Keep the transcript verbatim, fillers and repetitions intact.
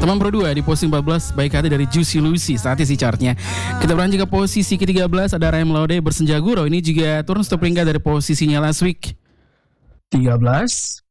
Teman Pro dua di posisi empat belas, Baik Hati dari Juicy Lucy. Saatnya sih chartnya. Kita beranjak ke posisi ke tiga belas, ada Rem Laude Bersenja Gurau. Ini juga turun satu peringkat dari posisinya last week. tiga belas